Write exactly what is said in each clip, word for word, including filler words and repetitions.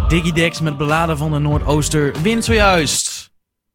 Digidex met beladen van de Noordooster wint zojuist.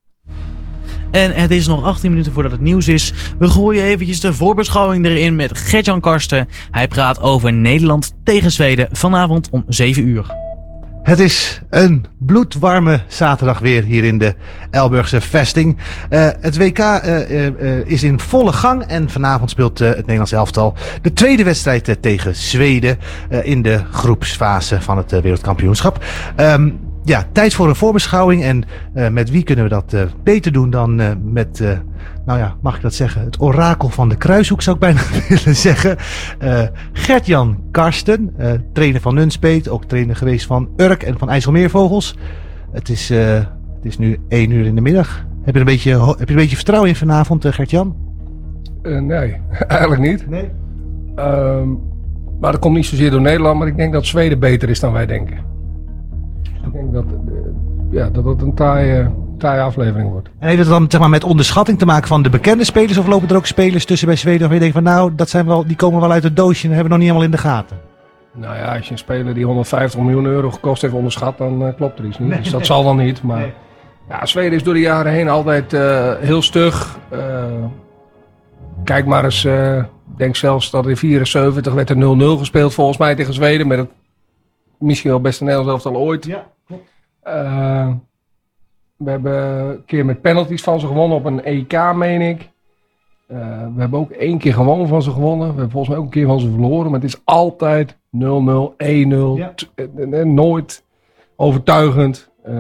En het is nog achttien minuten voordat het nieuws is. We gooien eventjes de voorbeschouwing erin met Gert-Jan Karsten. Hij praat over Nederland tegen Zweden vanavond om zeven uur. Het is een bloedwarme zaterdag weer hier in de Elburgse vesting. Uh, het W K uh, uh, is in volle gang en vanavond speelt uh, het Nederlands elftal de tweede wedstrijd uh, tegen Zweden uh, in de groepsfase van het uh, wereldkampioenschap. Um, ja, tijd voor een voorbeschouwing en uh, met wie kunnen we dat uh, beter doen dan uh, met, uh, nou ja, mag ik dat zeggen, het orakel van de Kruishoek zou ik bijna willen zeggen. Uh, Gert-Jan Karsten, uh, trainer van Nunspeet, ook trainer geweest van Urk en van IJsselmeervogels. Het is, uh, het is nu één uur in de middag. Heb je een beetje, heb je een beetje vertrouwen in vanavond, uh, Gert-Jan? Uh, nee, eigenlijk niet. Nee. Um, maar dat komt niet zozeer door Nederland, maar ik denk dat Zweden beter is dan wij denken. Ik denk dat, uh, ja, dat het een taaie, taaie aflevering wordt. En heeft het dan zeg maar, met onderschatting te maken van de bekende spelers? Of lopen er ook spelers tussen bij Zweden waarvan je denkt van nou, dat zijn wel, die komen wel uit het doosje en hebben we nog niet helemaal in de gaten? Nou ja, als je een speler die honderdvijftig miljoen euro gekost heeft onderschat, dan uh, klopt er iets niet. Nee, dus dat nee. zal dan niet. Maar Nee. ja, Zweden is door de jaren heen altijd uh, heel stug. Uh, kijk maar eens, uh, ik denk zelfs dat in vierenzeventig werd er nul nul gespeeld volgens mij tegen Zweden. Met het misschien wel beste Nederlands elftal ooit. Ja, klopt. Uh, we hebben een keer met penalties van ze gewonnen op een E K, meen ik. Uh, we hebben ook één keer gewoon van ze gewonnen. We hebben volgens mij ook een keer van ze verloren. Maar het is altijd nul nul, één nul. Ja. T- en, en nooit overtuigend. Uh,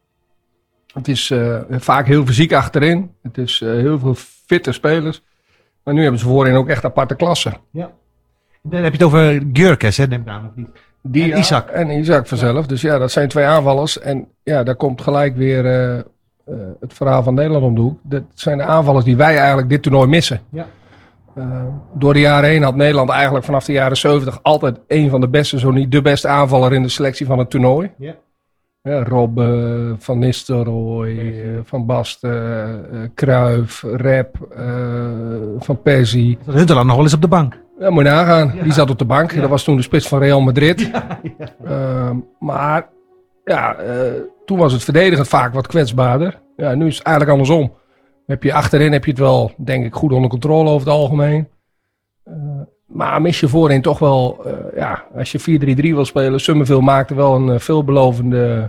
het is uh, vaak heel fysiek achterin. Het is uh, heel veel fitte spelers. Maar nu hebben ze voorin ook echt aparte klassen. Ja. Dan heb je het over Gjörkes, hè? Neem ik aan, of niet? Die, En Isaac. En Isaac vanzelf. Ja. Dus ja, dat zijn twee aanvallers. En ja, daar komt gelijk weer uh, uh, het verhaal van Nederland om de hoek. Dat zijn de aanvallers die wij eigenlijk dit toernooi missen. Ja. Uh, door de jaren heen had Nederland eigenlijk vanaf de jaren zeventig altijd een van de beste, zo niet de beste aanvaller in de selectie van het toernooi. Ja. Ja, Rob, uh, Van Nistelrooy, uh, Van Basten, uh, Cruijff, Rep, uh, Van Persie. Dat Huntelaar nog wel eens op de bank. Ja, moet je nagaan. Ja. Die zat op de bank. Ja. Dat was toen de spits van Real Madrid. Ja, ja. Uh, maar ja, uh, toen was het verdedigend vaak wat kwetsbaarder. Ja, nu is het eigenlijk andersom. Heb je achterin heb je het wel, denk ik, goed onder controle over het algemeen. Uh, maar mis je voorin toch wel, uh, ja, als je vier drie drie wil spelen. Summerville maakte wel een uh, veelbelovende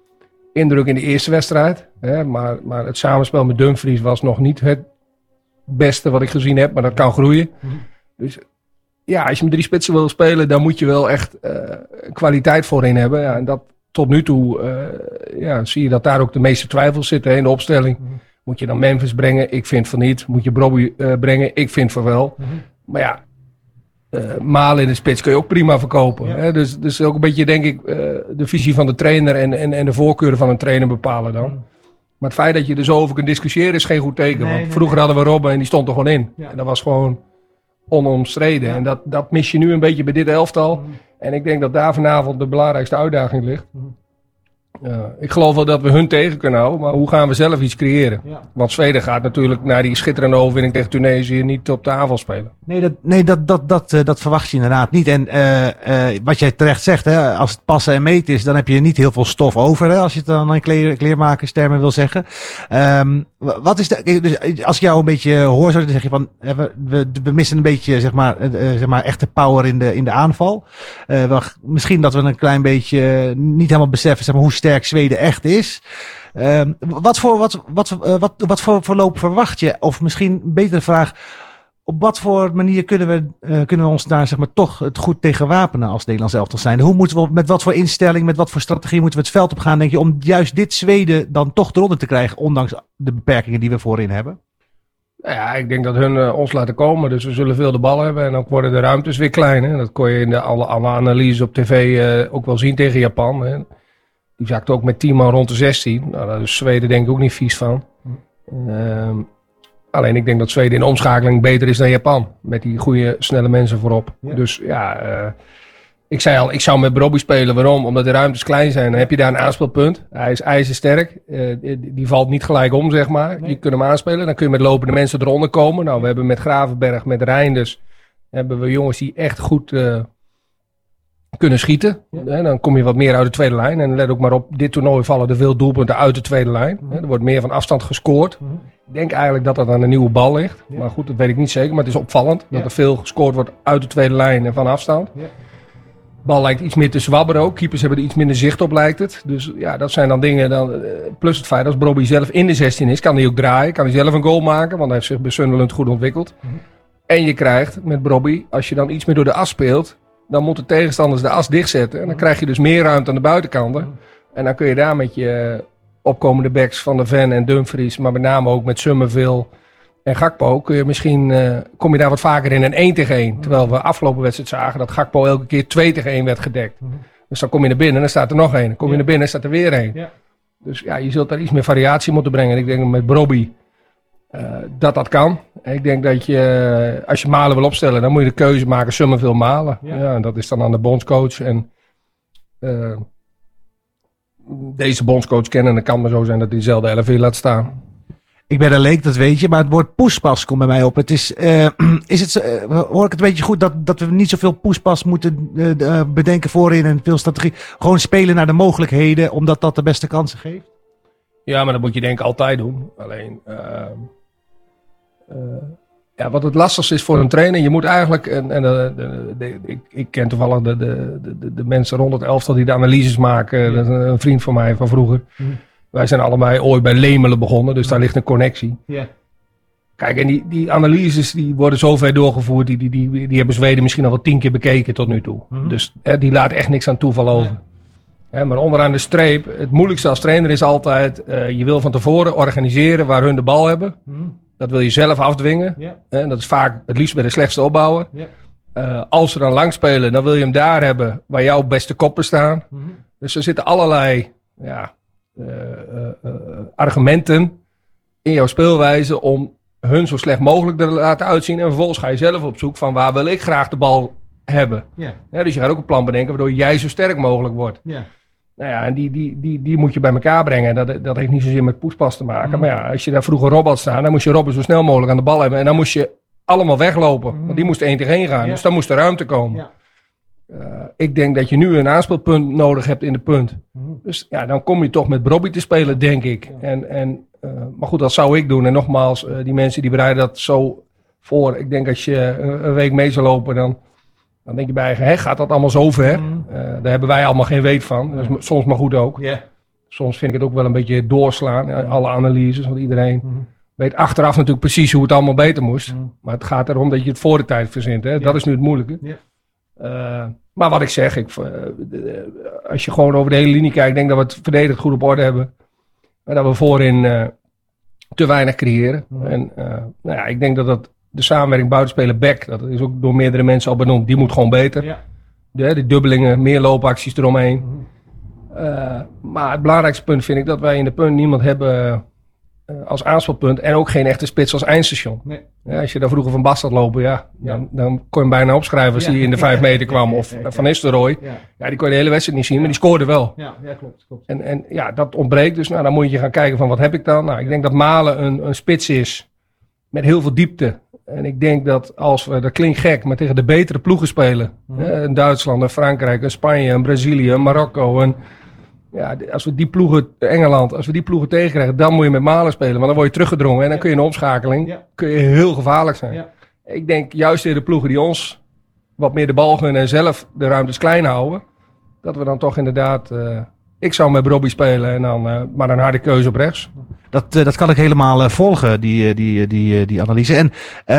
indruk in de eerste wedstrijd. Hè, maar, maar het samenspel met Dumfries was nog niet het beste wat ik gezien heb. Maar dat kan groeien. Mm-hmm. Dus ja, als je met drie spitsen wil spelen, dan moet je wel echt uh, kwaliteit voorin hebben. Ja, en dat tot nu toe uh, ja, zie je dat daar ook de meeste twijfels zitten hè, in de opstelling. Mm-hmm. Moet je dan Memphis brengen? Ik vind van niet. Moet je Brobby uh, brengen? Ik vind van wel. Mm-hmm. Maar ja, uh, Malen in de spits kun je ook prima verkopen. Ja. Hè? Dus, dus ook een beetje, denk ik, uh, de visie van de trainer en, en, en de voorkeuren van een trainer bepalen dan. Mm-hmm. Maar het feit dat je er zo over kunt discussiëren is geen goed teken. Nee, want nee, vroeger nee. hadden we Robben en die stond er gewoon in. Ja. En dat was gewoon onomstreden. Ja. En dat, dat mis je nu een beetje bij dit elftal. Mm-hmm. En ik denk dat daar vanavond de belangrijkste uitdaging ligt. Mm-hmm. Uh, ik geloof wel dat we hun tegen kunnen houden. Maar hoe gaan we zelf iets creëren? Ja. Want Zweden gaat natuurlijk na die schitterende overwinning tegen Tunesië niet op de aanval spelen. Nee, dat, nee dat, dat, dat, uh, dat verwacht je inderdaad niet. En uh, uh, wat jij terecht zegt, hè, als het passen en meten is, dan heb je niet heel veel stof over. Hè, als je het dan in kleer, kleermakerstermen wil zeggen. Um, wat is de, dus als ik jou een beetje hoor, dan zeg je van, uh, we, we, we missen een beetje zeg maar, uh, zeg maar echte power in de, in de aanval. Uh, wel, misschien dat we een klein beetje uh, niet helemaal beseffen zeg maar, hoe sterk Zweden echt is. Um, wat voor, wat, wat, uh, wat, wat voor verloop verwacht je? Of misschien een betere vraag, op wat voor manier kunnen we, uh, kunnen we ons daar zeg maar, toch het goed tegen wapenen als Nederlands elftal zijn? Hoe moeten we, met wat voor instelling, met wat voor strategie moeten we het veld op gaan, denk je, om juist dit Zweden dan toch eronder te krijgen, ondanks de beperkingen die we voorin hebben? Nou ja, ik denk dat hun uh, ons laten komen. Dus we zullen veel de bal hebben. En ook worden de ruimtes weer klein. Hè? Dat kon je in de, alle, alle analyses op tv uh, ook wel zien tegen Japan. Hè? Die zakte ook met tien man rond de zestien. Nou, daar is Zweden denk ik ook niet vies van. Um, alleen ik denk dat Zweden in de omschakeling beter is dan Japan. Met die goede, snelle mensen voorop. Ja. Dus ja, uh, ik zei al, ik zou met Brobby spelen. Waarom? Omdat de ruimtes klein zijn. Dan heb je daar een aanspeelpunt. Hij is ijzersterk. Uh, die, die valt niet gelijk om, zeg maar. Nee. Je kunt hem aanspelen. Dan kun je met lopende mensen eronder komen. Nou, we hebben met Gravenberg, met Reinders... hebben we jongens die echt goed... Uh, kunnen schieten. Ja. Hè, dan kom je wat meer uit de tweede lijn. En let ook maar op, dit toernooi vallen er veel doelpunten uit de tweede lijn. Hè, er wordt meer van afstand gescoord. Mhm. Ik denk eigenlijk dat dat aan een nieuwe bal ligt. Ja. Maar goed, dat weet ik niet zeker. Maar het is opvallend Ja. dat er veel gescoord wordt uit de tweede lijn en van afstand. Ja. De bal lijkt iets meer te zwabberen ook. Keepers hebben er iets minder zicht op, lijkt het. Dus ja, dat zijn dan dingen. Dan, eh, plus het feit dat als Brobby zelf in de zestien is, kan hij ook draaien. Kan hij zelf een goal maken, want hij heeft zich bij Sunderland goed ontwikkeld. Mhm. En je krijgt met Brobby, als je dan iets meer door de as speelt, dan moeten tegenstanders de as dichtzetten. En dan krijg je dus meer ruimte aan de buitenkanten. Mhm. En dan kun je daar met je opkomende backs van de Ven en Dumfries, maar met name ook met Summerville en Gakpo, kun je misschien, uh, kom je daar wat vaker in een één tegen één. Terwijl we afgelopen wedstrijd zagen dat Gakpo elke keer twee tegen één werd gedekt. Mhm. Dus dan kom je naar binnen en dan staat er nog één. Dan kom je Ja. naar binnen en staat er weer één. Ja. Dus ja, je zult daar iets meer variatie moeten brengen. En ik denk met Brobby uh, dat dat kan. En ik denk dat je, uh, als je Malen wil opstellen, dan moet je de keuze maken, Summerville Malen. Ja. Ja, en dat is dan aan de bondscoach. En uh, deze bondscoach kennen, dan kan het maar zo zijn dat hij dezelfde elf weer laat staan. Ik ben een leek, dat weet je, maar het woord poespas komt bij mij op. Het is, uh, is het, uh, hoor ik het een beetje goed dat, dat we niet zoveel poespas moeten uh, uh, bedenken voorin en veel strategie. Gewoon spelen naar de mogelijkheden, omdat dat de beste kansen geeft? Ja, maar dat moet je denk ik altijd doen. Alleen, uh, uh, ja, wat het lastigste is voor een trainer, je moet eigenlijk, en, en de, de, de, ik, ik ken toevallig de, de, de, de mensen rond het elftal die de analyses maken. Ja. Dat is een, een vriend van mij van vroeger. Mm. Wij zijn allebei ooit bij Lemelen begonnen, dus daar ligt een connectie. Yeah. Kijk, en die, die analyses die worden zo ver doorgevoerd, die, die, die, die hebben Zweden misschien al wel tien keer bekeken tot nu toe. Mm-hmm. Dus hè, die laat echt niks aan toeval over. Ja. Hè, maar onderaan de streep, het moeilijkste als trainer is altijd, uh, je wil van tevoren organiseren waar hun de bal hebben. Mm-hmm. Dat wil je zelf afdwingen. Yeah. En dat is vaak het liefst bij de slechtste opbouwer. Yeah. Uh, als ze dan lang spelen, dan wil je hem daar hebben waar jouw beste koppen staan. Mm-hmm. Dus er zitten allerlei... Ja, Uh, uh, uh, argumenten in jouw speelwijze om hun zo slecht mogelijk te laten uitzien. En vervolgens ga je zelf op zoek van waar wil ik graag de bal hebben. Yeah. Ja, dus je gaat ook een plan bedenken waardoor jij zo sterk mogelijk wordt. Yeah. Nou ja, en die, die, die, die moet je bij elkaar brengen. Dat, dat heeft niet zozeer met poespas te maken. Mm. Maar ja, als je daar vroeger Rob had staan, dan moest je Robben zo snel mogelijk aan de bal hebben. En dan moest je allemaal weglopen. Mm. Want die moest één tegen één gaan. Yeah. Dus dan moest er ruimte komen. Yeah. Uh, ik denk dat je nu een aanspeelpunt nodig hebt in de punt. Mm-hmm. Dus ja, dan kom je toch met Brobby te spelen, denk ik. Ja. En, en, uh, maar goed, dat zou ik doen. En nogmaals, uh, die mensen die bereiden dat zo voor. Ik denk als je een, een week mee zou lopen, dan, dan denk je bij je, hè, gaat dat allemaal zo ver? Mm-hmm. Uh, daar hebben wij allemaal geen weet van. Dat is soms maar goed ook. Yeah. Soms vind ik het ook wel een beetje doorslaan, uh, alle analyses. Want iedereen mm-hmm. weet achteraf natuurlijk precies hoe het allemaal beter moest. Mm-hmm. Maar het gaat erom dat je het voor de tijd verzint. Hè? Yeah. Dat is nu het moeilijke. Yeah. Uh, maar wat ik zeg, ik, uh, de, als je gewoon over de hele linie kijkt, denk dat we het verdedigd goed op orde hebben. Maar dat we voorin uh, te weinig creëren. Mm. En uh, nou ja, ik denk dat, dat de samenwerking buitenspeler back, dat is ook door meerdere mensen al benoemd, die moet gewoon beter. Ja. De, de dubbelingen, meer loopacties eromheen. Mm. Uh, maar het belangrijkste punt vind ik dat wij in de punt niemand hebben uh, als aanspelpunt en ook geen echte spits als eindstation. Nee. Ja, als je daar vroeger van Bas had lopen, ja, ja. Dan, dan kon je hem bijna opschrijven als ja. hij in de vijf meter kwam. Of ja, ja, ja. Van Nistelrooy. Ja. ja, die kon je de hele wedstrijd niet zien, ja. maar die scoorde wel. Ja, ja klopt. klopt. En, en ja, dat ontbreekt dus. Nou, dan moet je gaan kijken van wat heb ik dan. Nou, ik ja. denk dat Malen een, een spits is met heel veel diepte. En ik denk dat als we, dat klinkt gek, maar tegen de betere ploegen spelen. Mm. Hè, in Duitsland, en Frankrijk, en Spanje, en Brazilië, en Marokko. En ja, als we die ploegen, Engeland, als we die ploegen tegenkrijgen, dan moet je met Malen spelen. Want dan word je teruggedrongen en dan kun je in een opschakeling ja. kun je heel gevaarlijk zijn. Ja. Ik denk juist in de ploegen die ons wat meer de bal gunnen en zelf de ruimtes klein houden, dat we dan toch inderdaad, uh, ik zou met Brobby spelen en dan uh, maar een harde keuze op rechts. Dat, uh, dat kan ik helemaal uh, volgen, die, die, die, die analyse. En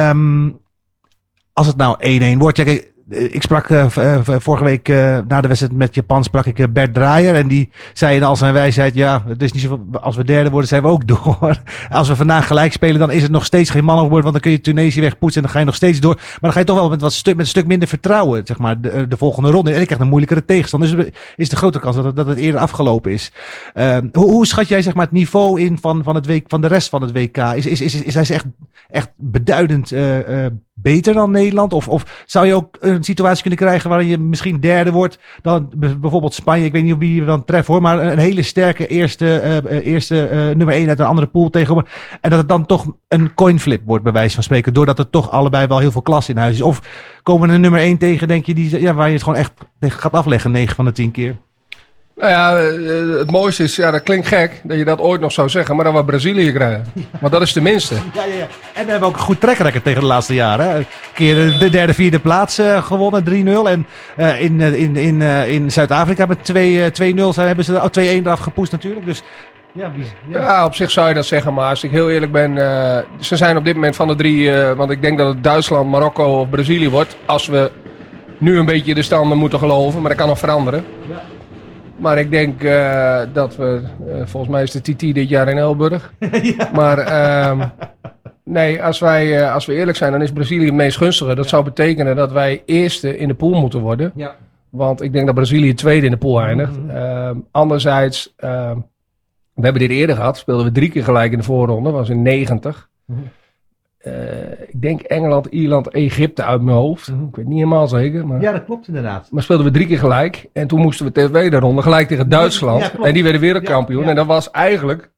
um, als het nou één-één wordt, ja, kijk, ik sprak uh, vorige week uh, na de wedstrijd met Japan sprak ik uh, Bert Draaier en die zei in al zijn wijsheid, ja, het is niet zo, als we derde worden zijn we ook door. Als we vandaag gelijk spelen, dan is het nog steeds geen mannenwoord, want dan kun je Tunesië wegpoetsen en dan ga je nog steeds door. Maar dan ga je toch wel met wat stuk, met een stuk minder vertrouwen, zeg maar, de, de volgende ronde. En ik krijg een moeilijkere tegenstander. Dus is de grote kans dat het, dat het eerder afgelopen is. Uh, hoe, hoe schat jij zeg maar het niveau in van, van, het week, van de rest van het W K? Is, is, is, is, is hij echt, echt beduidend uh, uh, beter dan Nederland? Of, of zou je ook een situatie kunnen krijgen waarin je misschien derde wordt dan bijvoorbeeld Spanje? Ik weet niet of wie je dan treft hoor, maar een hele sterke eerste, uh, eerste uh, nummer één uit een andere pool tegenover. En dat het dan toch een coinflip wordt, bij wijze van spreken, doordat het toch allebei wel heel veel klas in huis is. Of komen we een nummer één tegen, denk je, die, ja, waar je het gewoon echt tegen gaat afleggen, negen van de tien keer? Nou ja, het mooiste is, ja, dat klinkt gek dat je dat ooit nog zou zeggen, maar dan we Brazilië krijgen. Want dat is de minste. Ja, ja, ja. En we hebben ook een goed track record tegen de laatste jaren. Hè. Een keer de derde, vierde plaats uh, gewonnen, drie nul. En uh, in, in, in, uh, in Zuid-Afrika met twee nul zijn, hebben ze oh, twee één eraf gepoest natuurlijk. Dus ja, ja. ja, op zich zou je dat zeggen, maar als ik heel eerlijk ben, uh, ze zijn op dit moment van de drie, uh, want ik denk dat het Duitsland, Marokko of Brazilië wordt. Als we nu een beetje de standen moeten geloven, maar dat kan nog veranderen. Ja. Maar ik denk uh, dat we, uh, volgens mij is de T T dit jaar in Elburg. Ja. Maar uh, nee, als, wij, uh, als we eerlijk zijn, dan is Brazilië het meest gunstige. Dat ja. zou betekenen dat wij eerste in de pool moeten worden. Ja. Want ik denk dat Brazilië tweede in de pool eindigt. Mm-hmm. Uh, anderzijds, uh, we hebben dit eerder gehad. Speelden we drie keer gelijk in de voorronde. Dat was in negentig. Mm-hmm. Uh, ik denk Engeland, Ierland, Egypte uit mijn hoofd. Mm-hmm. Ik weet niet helemaal zeker. Maar... Ja, dat klopt inderdaad. Maar speelden we drie keer gelijk. En toen moesten we de tweede ronde gelijk tegen Duitsland. Ja, en die werden wereldkampioen. Ja, ja. En dat was eigenlijk...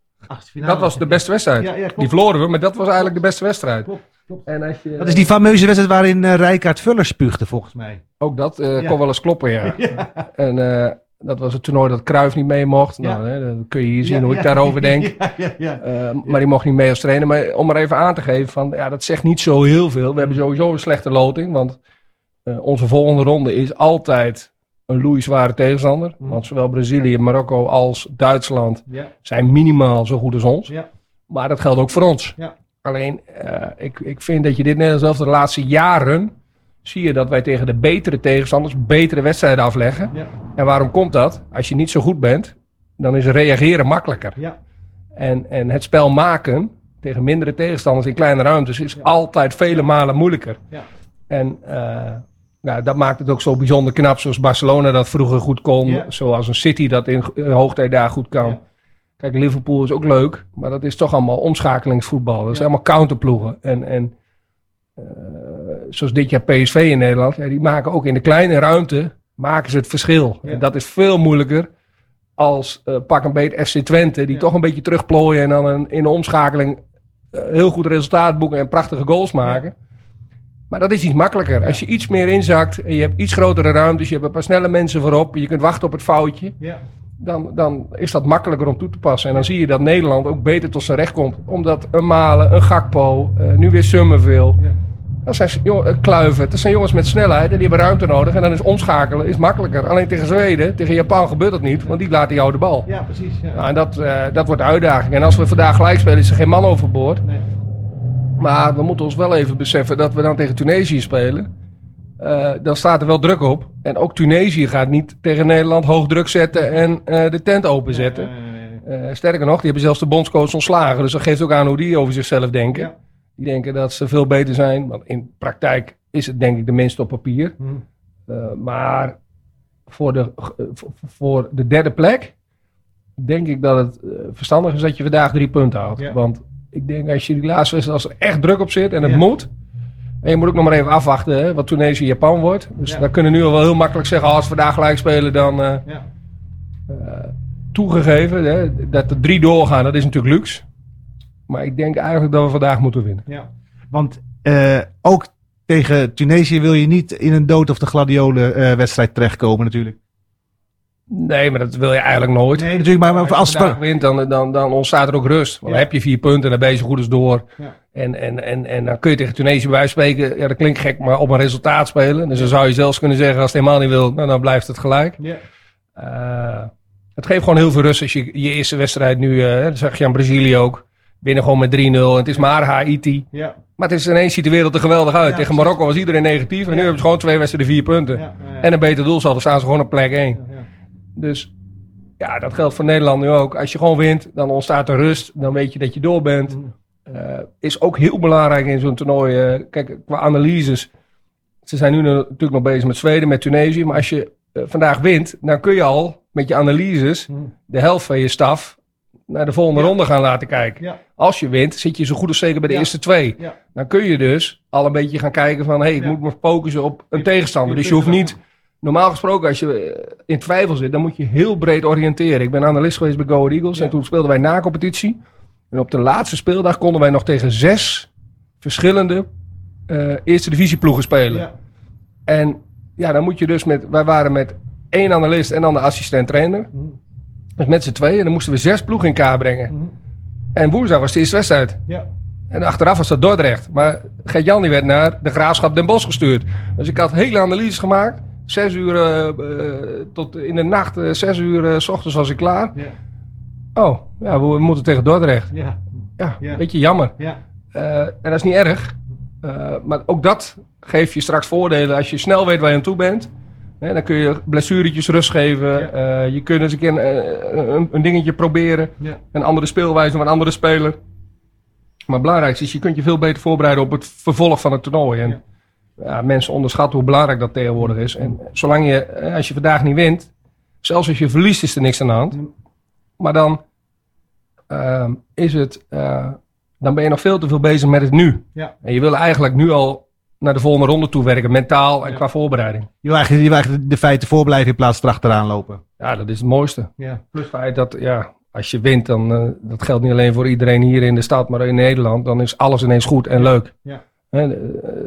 Dat was de beste wedstrijd. Ja, ja, die verloren we, maar dat was eigenlijk de beste wedstrijd. Klopt, klopt. En als je, dat is die fameuze wedstrijd waarin uh, Rijkaard Vuller spuugde, volgens mij. Ook dat uh, ja. kon wel eens kloppen, ja. ja. En... Uh, dat was het toernooi dat Cruijff niet mee mocht. Ja. Nou, hè, dan kun je hier zien ja, hoe ik ja, daarover denk. Ja, ja, ja. Uh, ja. Maar die mocht niet mee als trainer. Maar om maar even aan te geven, van, ja, dat zegt niet zo heel veel. We hebben sowieso een slechte loting. Want uh, onze volgende ronde is altijd een loeizware tegenstander. Mm. Want zowel Brazilië, Marokko als Duitsland ja. zijn minimaal zo goed als ons. Ja. Maar dat geldt ook voor ons. Ja. Alleen, uh, ik, ik vind dat je dit net als de laatste jaren... zie je dat wij tegen de betere tegenstanders betere wedstrijden afleggen. Ja. En waarom komt dat? Als je niet zo goed bent, dan is reageren makkelijker. Ja. En, en het spel maken tegen mindere tegenstanders in kleine ruimtes is ja. altijd vele malen moeilijker. Ja. En uh, nou, dat maakt het ook zo bijzonder knap, zoals Barcelona dat vroeger goed kon. Ja. Zoals een City dat in uh, hoogtijdagen goed kan. Ja. Kijk, Liverpool is ook leuk, maar dat is toch allemaal omschakelingsvoetbal. Dat is ja. allemaal counterploegen. En... en Uh, zoals dit jaar P S V in Nederland, ja, die maken ook in de kleine ruimte maken ze het verschil. Ja. En dat is veel moeilijker als uh, pak een beet F C Twente, die ja. toch een beetje terugplooien en dan een, in de omschakeling uh, heel goed resultaat boeken en prachtige goals maken. Ja. Maar dat is iets makkelijker. Ja. Als je iets meer inzakt en je hebt iets grotere ruimtes, je hebt een paar snelle mensen voorop, je kunt wachten op het foutje, ja. dan, dan is dat makkelijker om toe te passen. En dan zie je dat Nederland ook beter tot zijn recht komt. Omdat een Malen, een Gakpo, uh, nu weer Summerville... Ja. Dat zijn jongen, Kluivert, dat zijn jongens met snelheid en die hebben ruimte nodig. En dan is omschakelen is makkelijker. Alleen tegen Zweden, tegen Japan gebeurt dat niet, want die laten jou de bal. Ja, precies. Ja. Nou, en dat, uh, dat wordt de uitdaging. En als we vandaag gelijk spelen, is er geen man overboord. Nee. Maar we moeten ons wel even beseffen dat we dan tegen Tunesië spelen. Uh, dan staat er wel druk op. En ook Tunesië gaat niet tegen Nederland hoog druk zetten en uh, de tent openzetten. Nee, nee, nee, nee. Uh, sterker nog, die hebben zelfs de bondscoach ontslagen. Dus dat geeft ook aan hoe die over zichzelf denken. Ja. Die denken dat ze veel beter zijn. Want in praktijk is het denk ik de minste op papier. Hmm. Uh, maar voor de, uh, voor de derde plek denk ik dat het uh, verstandig is dat je vandaag drie punten houdt. Ja. Want ik denk als je die laatste wedstrijd, als er echt druk op zit en het ja. moet. En je moet ook nog maar even afwachten hè, wat Tunesië Japan wordt. Dus ja. dan kunnen we nu al wel heel makkelijk zeggen, als we vandaag gelijk spelen dan uh, ja. uh, toegegeven. Hè, dat er drie doorgaan, dat is natuurlijk luxe. Maar ik denk eigenlijk dat we vandaag moeten winnen. Ja. Want uh, ook tegen Tunesië wil je niet in een dood of de gladiolen uh, wedstrijd terechtkomen natuurlijk. Nee, maar dat wil je eigenlijk nooit. Nee, natuurlijk. Maar, maar als, als je vandaag wint, dan, dan, dan ontstaat er ook rust. Want ja. dan heb je vier punten en dan ben je zo goed als door. Ja. En, en, en, en dan kun je tegen Tunesië bij spreken. Ja, dat klinkt gek, maar op een resultaat spelen. Dus dan zou je zelfs kunnen zeggen, als het helemaal niet wil, nou, dan blijft het gelijk. Ja. Uh, het geeft gewoon heel veel rust als je je eerste wedstrijd nu, uh, dat zag je aan Brazilië ook. Binnen gewoon met drie nul. En het is maar Haiti. Ja. Maar het is ineens ziet de wereld er geweldig uit. Ja, tegen Marokko was iedereen negatief. En ja. nu hebben ze gewoon twee wedstrijden vier punten. Ja, ja, ja. En een beter doel zal. Dan staan ze gewoon op plek één. Ja, ja. Dus ja, dat geldt voor Nederland nu ook. Als je gewoon wint, dan ontstaat er rust. Dan weet je dat je door bent. Mm. Uh, is ook heel belangrijk in zo'n toernooi. Uh, kijk, qua analyses. Ze zijn nu natuurlijk nog bezig met Zweden, met Tunesië. Maar als je uh, vandaag wint, dan kun je al met je analyses mm. de helft van je staf naar de volgende Ja. ronde gaan laten kijken. Ja. Als je wint, zit je zo goed als zeker bij de Ja. eerste twee. Ja. Dan kun je dus al een beetje gaan kijken van... hé, hey, ik Ja. moet me focussen op een Je- tegenstander. je Dus je hoeft kunt niet... Normaal gesproken, als je eh, in twijfel zit... dan moet je heel breed oriënteren. Ik ben analist geweest bij Go Ahead Eagles... Ja. en toen speelden wij na competitie. En op de laatste speeldag konden wij nog tegen zes... verschillende eh, eerste divisieploegen spelen. Ja. En ja, dan moet je dus met... Wij waren met één analist en dan de assistent-trainer. Mhm. Dus met z'n tweeën. En dan moesten we zes ploegen in kaart brengen. Mhm. En woensdag was de eerste wedstrijd. Ja. En achteraf was dat Dordrecht. Maar Gert-Jan die werd naar de Graafschap Den Bosch gestuurd. Dus ik had hele analyses gemaakt. Zes uur uh, uh, tot in de nacht, uh, zes uur uh, 's ochtends was ik klaar. Ja. Oh, ja, we, we moeten tegen Dordrecht. Ja. Ja, Ja. een beetje jammer. Ja. Uh, en dat is niet erg. Uh, maar ook dat geeft je straks voordelen als je snel weet waar je aan toe bent. Hè, dan kun je blessuretjes rust geven. Ja. Uh, je kunt eens een keer uh, een, een dingetje proberen. Ja. Een andere speelwijze van een andere speler. Maar het belangrijkste is, je kunt je veel beter voorbereiden op het vervolg van het toernooi. En Ja. ja, mensen onderschatten hoe belangrijk dat tegenwoordig is. En zolang je, eh, als je vandaag niet wint, zelfs als je verliest is er niks aan de hand. Maar dan uh, is het, uh, dan ben je nog veel te veel bezig met het nu. Ja. En je wil eigenlijk nu al naar de volgende ronde toe werken, mentaal en Ja. qua voorbereiding. Je wil eigenlijk, je wil eigenlijk de feiten voorblijven in plaats van achteraan lopen. Ja, dat is het mooiste. Ja. Plus het feit dat, ja, als je wint, dan uh, dat geldt niet alleen voor iedereen hier in de stad, maar in Nederland, dan is alles ineens goed en leuk. Ja. Hè, uh,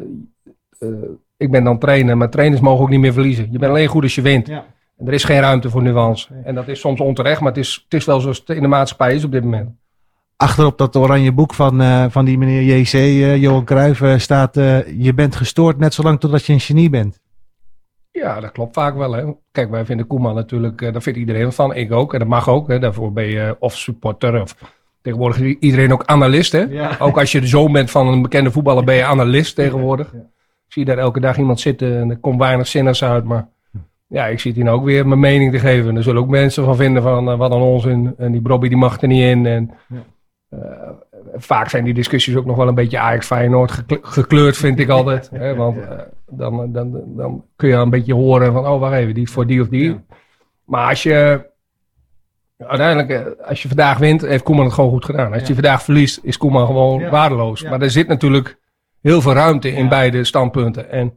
uh, ik ben dan trainer, maar trainers mogen ook niet meer verliezen. Je bent alleen goed als je wint. Ja. En er is geen ruimte voor nuance. Nee. En dat is soms onterecht, maar het is, het is wel zoals het in de maatschappij is op dit moment. Achterop dat oranje boek van, uh, van die meneer J C, uh, Johan Cruijff, uh, staat... Uh, je bent gestoord net zolang totdat je een genie bent. Ja, dat klopt vaak wel. Hè. Kijk, wij vinden Koeman natuurlijk, uh, daar vindt iedereen van. Ik ook, en dat mag ook. Hè. Daarvoor ben je of supporter of tegenwoordig is iedereen ook analist. Hè. Ja. Ook als je de zoon bent van een bekende voetballer, ben je analist tegenwoordig. Ja. Ik zie daar elke dag iemand zitten en er komt weinig zinnigs uit. Maar ja, ik zit hier nou ook weer mijn mening te geven. En er zullen ook mensen van vinden van uh, wat een onzin. En die Brobby die mag er niet in. En Ja. uh, vaak zijn die discussies ook nog wel een beetje Ajax Feyenoord gekle- gekleurd, vind ik altijd. Hè, want uh, dan, dan, dan kun je een beetje horen van, oh wacht even, die is voor die of die. Ja. Maar als je uiteindelijk, uh, als je vandaag wint, heeft Koeman het gewoon goed gedaan. Als Ja. je vandaag verliest, is Koeman gewoon Ja. waardeloos. Ja. Maar er zit natuurlijk heel veel ruimte in Ja. beide standpunten. En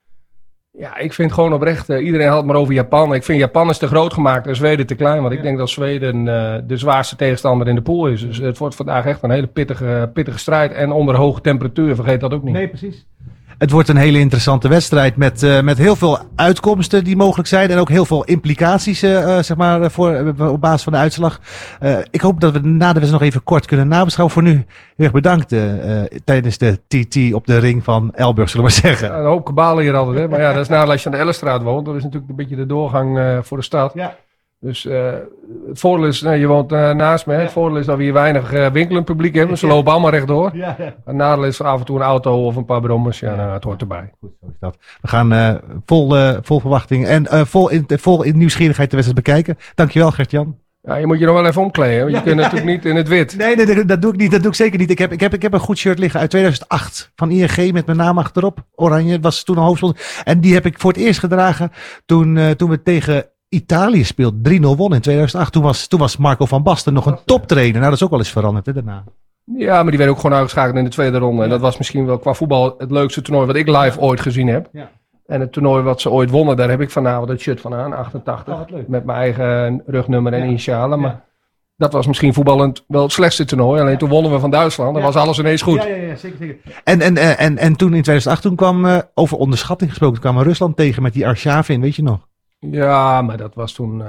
ja, ik vind gewoon oprecht, uh, iedereen had het maar over Japan. Ik vind Japan is te groot gemaakt en Zweden te klein. Want ik Ja. denk dat Zweden uh, de zwaarste tegenstander in de pool is. Dus het wordt vandaag echt een hele pittige, pittige strijd. En onder hoge temperatuur, vergeet dat ook niet. Nee, precies. Het wordt een hele interessante wedstrijd met, uh, met heel veel uitkomsten die mogelijk zijn. En ook heel veel implicaties, uh, zeg maar, voor, uh, op basis van de uitslag. Uh, ik hoop dat we na de wedstrijd nog even kort kunnen nabeschouwen. Voor nu heel erg bedankt uh, tijdens de T T op de ring van Elburg, zullen we maar zeggen. Ja, een hoop kabalen hier altijd. Hè? Maar ja, dat is nadeel als je aan de Ellenstraat woont. Dat is natuurlijk een beetje de doorgang uh, voor de stad. Ja. Dus uh, het voordeel is, nou, je woont uh, naast me. Hè? Ja. Het voordeel is dat we hier weinig uh, winkelend publiek hebben. Ze Ja. lopen allemaal rechtdoor. Ja, ja. Het nadeel is af en toe een auto of een paar brommers. Ja, nou, het hoort erbij. Goed, zo is dat. We gaan uh, vol, uh, vol verwachting en uh, vol, in, vol in nieuwsgierigheid de wedstrijd bekijken. Dankjewel, Gert-Jan. Ja, je moet je nog wel even omkleden. Want je Ja. kunt natuurlijk niet in het wit. Nee, nee, nee, dat doe ik niet. Dat doe ik zeker niet. Ik heb, ik heb, ik heb een goed shirt liggen uit tweeduizend acht van I N G met mijn naam achterop. Oranje, was toen een hoofdsponsor. En die heb ik voor het eerst gedragen toen, uh, toen we tegen Italië speelden. drie nul won in tweeduizend acht. Toen was, toen was Marco van Basten nog een toptrainer. Nou, dat is ook wel eens veranderd hè, daarna. Ja, maar die werd ook gewoon uitgeschakeld in de tweede ronde. En Ja. dat was misschien wel qua voetbal het leukste toernooi wat ik live ooit gezien heb. Ja. En het toernooi wat ze ooit wonnen, daar heb ik vanavond het shirt van aan, achtentachtig. Oh, wat leuk. Met mijn eigen rugnummer en Ja. initialen. Maar Ja. dat was misschien voetballend wel het slechtste toernooi. Alleen toen wonnen we van Duitsland. Dan Ja. was alles ineens goed. Ja, ja, ja, zeker, zeker. En, en, en, en, en toen in tweeduizend acht, toen kwam, uh, over onderschatting gesproken, toen kwam Rusland tegen met die Arshavin, weet je nog? Ja, maar dat was toen... Uh,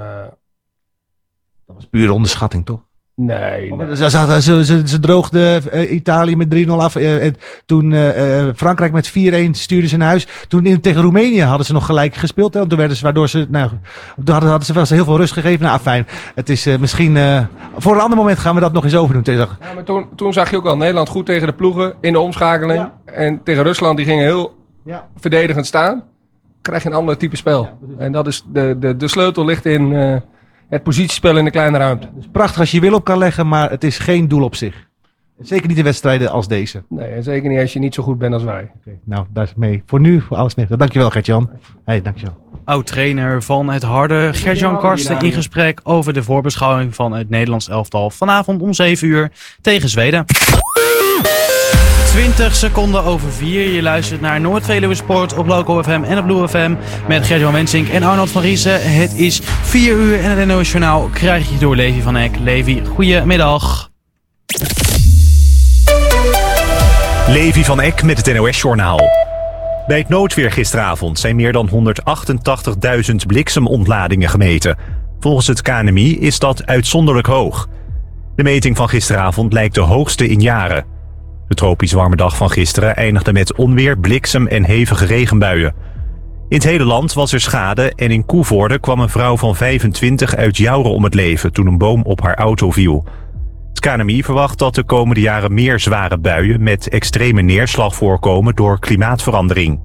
Dat was pure onderschatting, toch? nee, nee. Ze, ze, ze, ze, ze droogde uh, Italië met drie nul af. Uh, en toen uh, uh, Frankrijk met vier een stuurde ze naar huis. Toen in, tegen Roemenië hadden ze nog gelijk gespeeld. Hè? En toen werden ze, waardoor ze, nou, toen hadden, hadden ze wel heel veel rust gegeven. Nou, fijn. Het is uh, misschien, uh, voor een ander moment gaan we dat nog eens overdoen. Ja, maar toen, toen zag je ook al Nederland goed tegen de ploegen in de omschakeling. Ja. En tegen Rusland, die gingen heel Ja. verdedigend staan. Krijg je een ander type spel. precies. En dat is de, de, de sleutel ligt in uh, het positiespel in de kleine ruimte. Dus prachtig als je wil op kan leggen, maar het is geen doel op zich. Zeker niet in wedstrijden als deze. Nee, en zeker niet als je niet zo goed bent als wij. Okay, nou, daar is het mee. Voor nu, voor alles mee. Dankjewel, Gert-Jan. Hey, dankjewel. Oud-trainer van het Harde, Gert-Jan Karsten, in gesprek over de voorbeschouwing van het Nederlands elftal vanavond om zeven uur tegen Zweden. twintig seconden over vier. Je luistert naar Noord-Veluwe Sport op Loco F M en op Blue F M met Gert-Jan Wensink en Arnold van Riesen. Het is vier uur en het N O S Journaal krijg je door Levi van Eck. Levi, goedemiddag. Levi van Eck met het N O S Journaal. Bij het noodweer gisteravond zijn meer dan honderdachtentachtigduizend bliksemontladingen gemeten. Volgens het K N M I is dat uitzonderlijk hoog. De meting van gisteravond lijkt de hoogste in jaren. De tropisch warme dag van gisteren eindigde met onweer, bliksem en hevige regenbuien. In het hele land was er schade en in Koevoorde kwam een vrouw van vijfentwintig uit Jouren om het leven toen een boom op haar auto viel. Het K N M I verwacht dat de komende jaren meer zware buien met extreme neerslag voorkomen door klimaatverandering.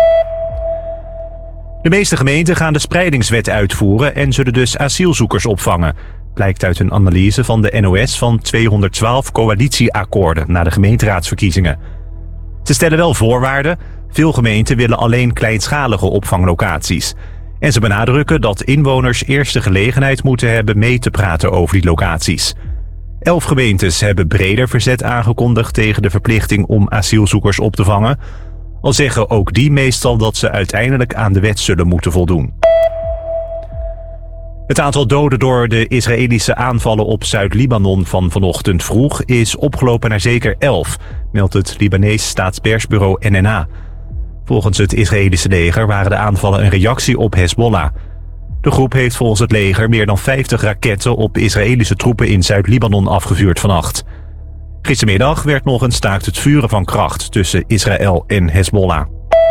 De meeste gemeenten gaan de spreidingswet uitvoeren en zullen dus asielzoekers opvangen. Blijkt uit een analyse van de N O S van tweehonderdtwaalf coalitieakkoorden na de gemeenteraadsverkiezingen. Ze stellen wel voorwaarden. Veel gemeenten willen alleen kleinschalige opvanglocaties. En ze benadrukken dat inwoners eerst de gelegenheid moeten hebben mee te praten over die locaties. Elf gemeentes hebben breder verzet aangekondigd tegen de verplichting om asielzoekers op te vangen. Al zeggen ook die meestal dat ze uiteindelijk aan de wet zullen moeten voldoen. Het aantal doden door de Israëlische aanvallen op Zuid-Libanon van vanochtend vroeg is opgelopen naar zeker elf, meldt het Libanees staatspersbureau N N A. Volgens het Israëlische leger waren de aanvallen een reactie op Hezbollah. De groep heeft volgens het leger meer dan vijftig raketten op Israëlische troepen in Zuid-Libanon afgevuurd vannacht. Gistermiddag werd nog een staakt het vuren van kracht tussen Israël en Hezbollah.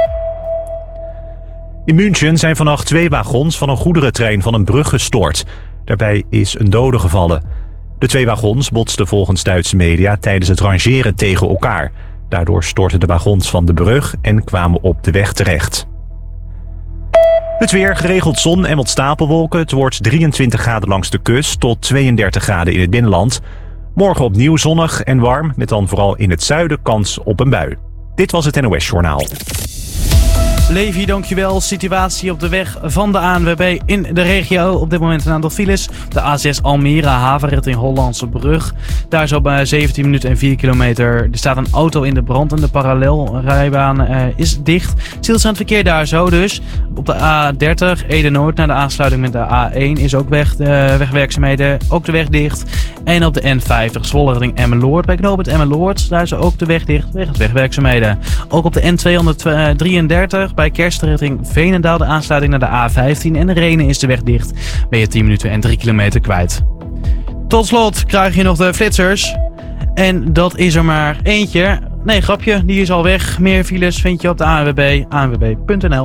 In München zijn vannacht twee wagons van een goederentrein van een brug gestort. Daarbij is een dode gevallen. De twee wagons botsten volgens Duitse media tijdens het rangeren tegen elkaar. Daardoor stortten de wagons van de brug en kwamen op de weg terecht. Het weer, geregeld zon en wat stapelwolken. Het wordt drieëntwintig graden langs de kust tot tweeëndertig graden in het binnenland. Morgen opnieuw zonnig en warm, met dan vooral in het zuiden kans op een bui. Dit was het N O S Journaal. Levi, dankjewel. Situatie op de weg van de A N W B in de regio. Op dit moment een aantal files. De A zes Almere haven richting Hollandse Brug. Daar is op zeventien minuten en vier kilometer. Er staat een auto in de brand en de parallelrijbaan uh, is dicht. Stilstaand verkeer daar zo dus. Op de A dertig Ede-Noord naar de aansluiting met de A één is ook weg, uh, wegwerkzaamheden. Ook de weg dicht. En op de N vijftig Zwolle richting Emmeloord. Bij knooppunt Emmeloord, daar is ook de weg dicht. Wegens wegwerkzaamheden. Ook op de N tweehonderddrieëndertig bij Kerst richting Veenendaal de aansluiting naar de A vijftien. En de Renen is de weg dicht. Ben je tien minuten en drie kilometer kwijt. Tot slot krijg je nog de flitsers. En dat is er maar eentje. Nee, grapje, die is al weg. Meer files vind je op de A N W B, A N W B punt N L.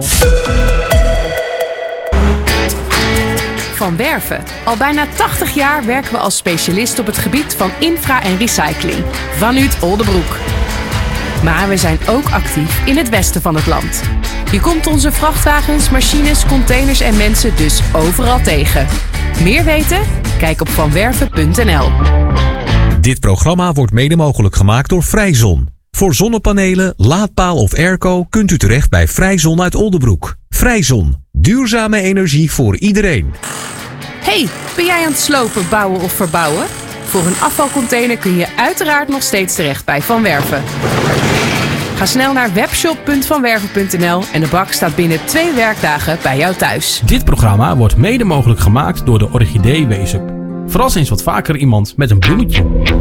Van Werven. Al bijna tachtig jaar werken we als specialist op het gebied van infra en recycling. Vanuit Oldebroek. Maar we zijn ook actief in het westen van het land. Je komt onze vrachtwagens, machines, containers en mensen dus overal tegen. Meer weten? Kijk op vanwerven punt N L. Dit programma wordt mede mogelijk gemaakt door Vrijzon. Voor zonnepanelen, laadpaal of airco kunt u terecht bij Vrijzon uit Oldebroek. Vrijzon. Duurzame energie voor iedereen. Hey, ben jij aan het slopen, bouwen of verbouwen? Voor een afvalcontainer kun je uiteraard nog steeds terecht bij Van Werven. Ga snel naar webshop punt vanwerven punt N L en de bak staat binnen twee werkdagen bij jou thuis. Dit programma wordt mede mogelijk gemaakt door de Orchidee Weesup. Verras eens wat vaker iemand met een bloemetje.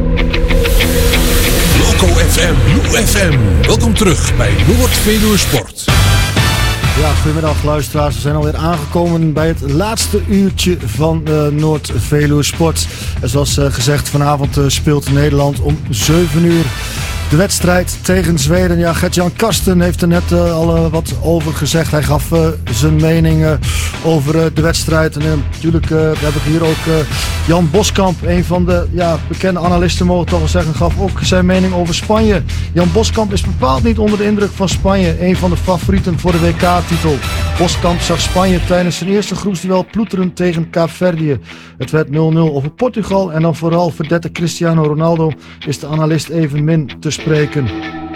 Loco F M, Blue F M. Welkom terug bij Noord-Veluwe Sport. Ja, goedemiddag luisteraars. We zijn alweer aangekomen bij het laatste uurtje van uh, Noord-Veluwe Sport. En zoals uh, gezegd, vanavond uh, speelt Nederland om zeven uur De wedstrijd tegen Zweden. Ja, Gert-Jan Karsten heeft er net uh, al uh, wat over gezegd. Hij gaf uh, zijn mening uh, over uh, de wedstrijd. En uh, natuurlijk uh, heb ik hier ook uh, Jan Boskamp, een van de ja, bekende analisten, mogen we toch wel zeggen, gaf ook zijn mening over Spanje. Jan Boskamp is bepaald niet onder de indruk van Spanje. Een van de favorieten voor de W K-titel. Boskamp zag Spanje tijdens zijn eerste groepsduel ploeteren tegen Kaapverdië. Het werd nul nul over Portugal en dan vooral verdette Cristiano Ronaldo is de analist evenmin te spreken.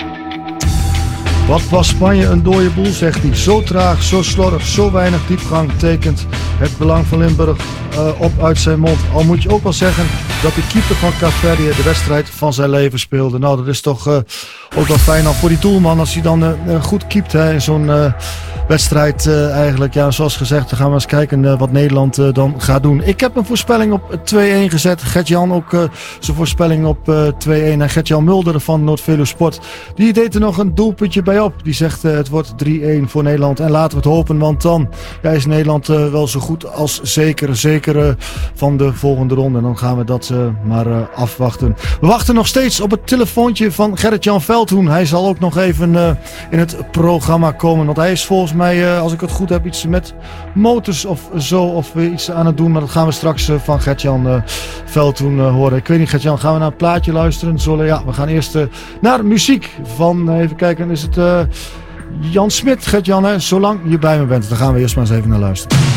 Wat was Spanje een dode boel, zegt hij. Zo traag, zo slordig, zo weinig diepgang tekent het belang van Limburg uh, op uit zijn mond. Al moet je ook wel zeggen dat de keeper van Kaapverdië de wedstrijd van zijn leven speelde. Nou, dat is toch uh, ook wel fijn dan voor die doelman als hij dan uh, goed keept hè, in zo'n uh, wedstrijd uh, eigenlijk. Ja, zoals gezegd, dan gaan we eens kijken uh, wat Nederland uh, dan gaat doen. Ik heb een voorspelling op twee-een gezet. Gert-Jan ook uh, zijn voorspelling op uh, twee-een. En Gert-Jan Mulder van Noord-Veluwe Sport, die deed er nog een doelpuntje bij op. Die zegt uh, het wordt drie-een voor Nederland. En laten we het hopen, want dan ja, is Nederland uh, wel zo goed als zeker. Zeker uh, van de volgende ronde. En dan gaan we dat uh, maar uh, afwachten. We wachten nog steeds op het telefoontje van Gerrit-Jan Veldhoen. Hij zal ook nog even uh, in het programma komen. Want hij is volgens mij, uh, als ik het goed heb, iets met motors of zo. Of weer iets aan het doen. Maar dat gaan we straks uh, van Gert-Jan uh, Veldhoen uh, horen. Ik weet niet, Gert-Jan, gaan we naar een plaatje luisteren? Zullen, ja, we gaan eerst uh, naar muziek van, uh, even kijken, is het uh, Jan Smit, Gert-Jan, hè? Zolang je bij me bent. Dan gaan we eerst maar eens even naar luisteren.